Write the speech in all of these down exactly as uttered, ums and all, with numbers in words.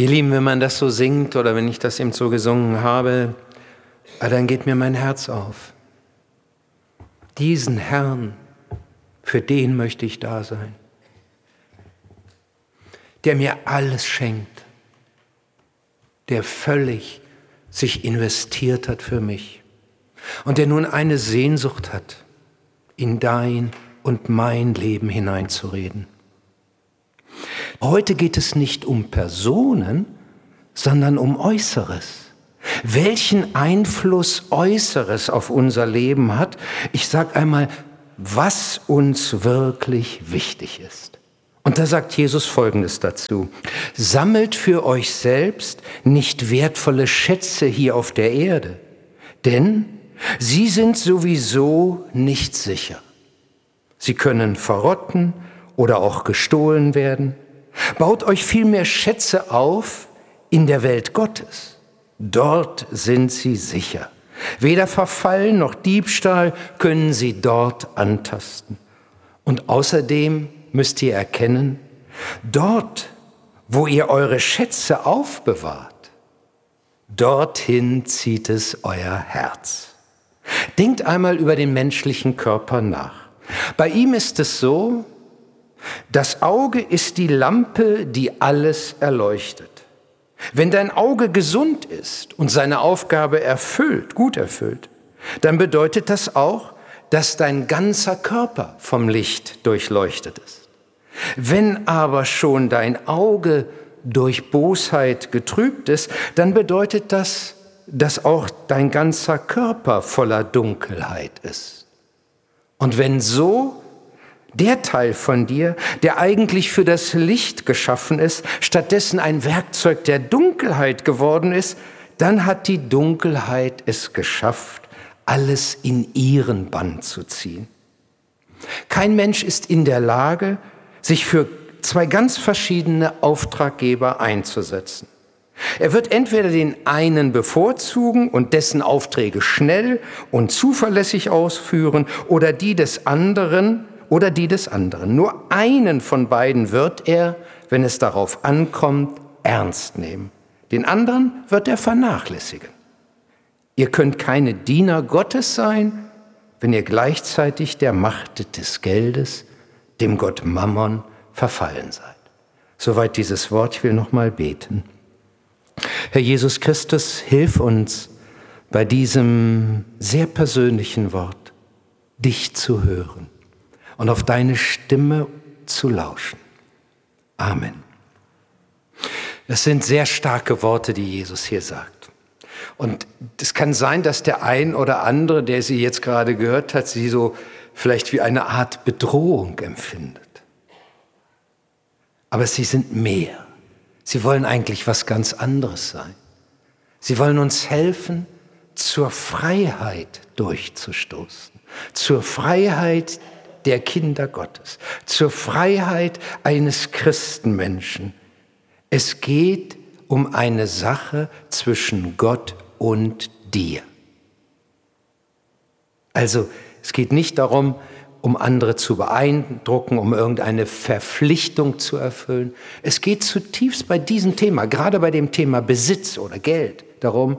Ihr Lieben, wenn man das so singt oder wenn ich das eben so gesungen habe, dann geht mir mein Herz auf. Diesen Herrn, für den möchte ich da sein, der mir alles schenkt, der völlig sich investiert hat für mich und der nun eine Sehnsucht hat, in dein und mein Leben hineinzureden. Heute geht es nicht um Personen, sondern um Äußeres. Welchen Einfluss Äußeres auf unser Leben hat, ich sage einmal, was uns wirklich wichtig ist. Und da sagt Jesus Folgendes dazu: Sammelt für euch selbst nicht wertvolle Schätze hier auf der Erde, denn sie sind sowieso nicht sicher. Sie können verrotten oder auch gestohlen werden. Baut euch vielmehr Schätze auf in der Welt Gottes. Dort sind sie sicher. Weder Verfall noch Diebstahl können sie dort antasten. Und außerdem müsst ihr erkennen, dort, wo ihr eure Schätze aufbewahrt, dorthin zieht es euer Herz. Denkt einmal über den menschlichen Körper nach. Bei ihm ist es so, das Auge ist die Lampe, die alles erleuchtet. Wenn dein Auge gesund ist und seine Aufgabe erfüllt, gut erfüllt, dann bedeutet das auch, dass dein ganzer Körper vom Licht durchleuchtet ist. Wenn aber schon dein Auge durch Bosheit getrübt ist, dann bedeutet das, dass auch dein ganzer Körper voller Dunkelheit ist. Und wenn so der Teil von dir, der eigentlich für das Licht geschaffen ist, stattdessen ein Werkzeug der Dunkelheit geworden ist, dann hat die Dunkelheit es geschafft, alles in ihren Bann zu ziehen. Kein Mensch ist in der Lage, sich für zwei ganz verschiedene Auftraggeber einzusetzen. Er wird entweder den einen bevorzugen und dessen Aufträge schnell und zuverlässig ausführen oder die des anderen oder die des anderen. Nur einen von beiden wird er, wenn es darauf ankommt, ernst nehmen. Den anderen wird er vernachlässigen. Ihr könnt keine Diener Gottes sein, wenn ihr gleichzeitig der Macht des Geldes, dem Gott Mammon, verfallen seid. Soweit dieses Wort, ich will noch mal beten. Herr Jesus Christus, hilf uns bei diesem sehr persönlichen Wort, dich zu hören und auf deine Stimme zu lauschen. Amen. Das sind sehr starke Worte, die Jesus hier sagt. Und es kann sein, dass der ein oder andere, der sie jetzt gerade gehört hat, sie so vielleicht wie eine Art Bedrohung empfindet. Aber sie sind mehr. Sie wollen eigentlich was ganz anderes sein. Sie wollen uns helfen, zur Freiheit durchzustoßen, zur Freiheit der Kinder Gottes, zur Freiheit eines Christenmenschen. Es geht um eine Sache zwischen Gott und dir. Also es geht nicht darum, um andere zu beeindrucken, um irgendeine Verpflichtung zu erfüllen. Es geht zutiefst bei diesem Thema, gerade bei dem Thema Besitz oder Geld, darum,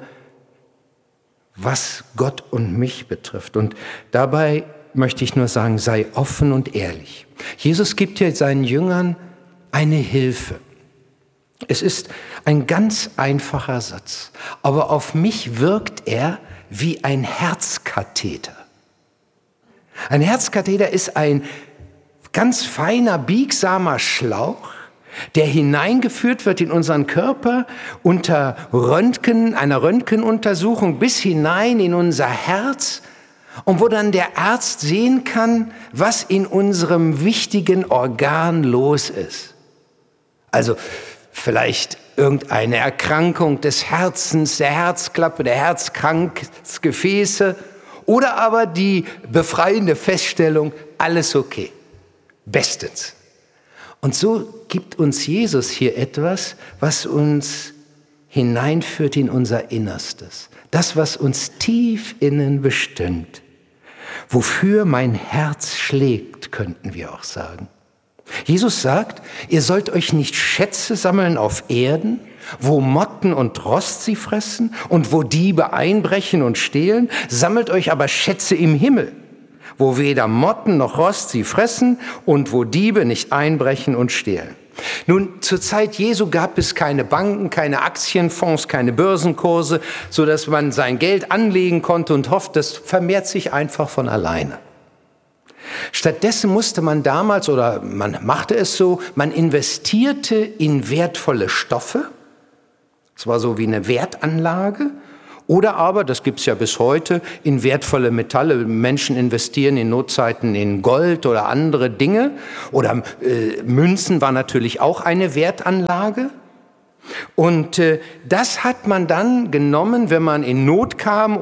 was Gott und mich betrifft. Und dabei möchte ich nur sagen, sei offen und ehrlich. Jesus gibt hier seinen Jüngern eine Hilfe. Es ist ein ganz einfacher Satz, aber auf mich wirkt er wie ein Herzkatheter. Ein Herzkatheter ist ein ganz feiner, biegsamer Schlauch, der hineingeführt wird in unseren Körper unter Röntgen, einer Röntgenuntersuchung bis hinein in unser Herz und wo dann der Arzt sehen kann, was in unserem wichtigen Organ los ist. Also vielleicht irgendeine Erkrankung des Herzens, der Herzklappe, der Herzkranzgefäße oder aber die befreiende Feststellung, alles okay, bestens. Und so gibt uns Jesus hier etwas, was uns hineinführt in unser Innerstes. Das, was uns tief innen bestimmt. Wofür mein Herz schlägt, könnten wir auch sagen. Jesus sagt, ihr sollt euch nicht Schätze sammeln auf Erden, wo Motten und Rost sie fressen und wo Diebe einbrechen und stehlen? Sammelt euch aber Schätze im Himmel, wo weder Motten noch Rost sie fressen und wo Diebe nicht einbrechen und stehlen. Nun, zur Zeit Jesu gab es keine Banken, keine Aktienfonds, keine Börsenkurse, sodass man sein Geld anlegen konnte und hofft, das vermehrt sich einfach von alleine. Stattdessen musste man damals, oder man machte es so, man investierte in wertvolle Stoffe. Es war so wie eine Wertanlage. Oder aber, das gibt's ja bis heute, in wertvolle Metalle. Menschen investieren in Notzeiten in Gold oder andere Dinge. Oder äh, Münzen war natürlich auch eine Wertanlage. Und äh, das hat man dann genommen, wenn man in Not kam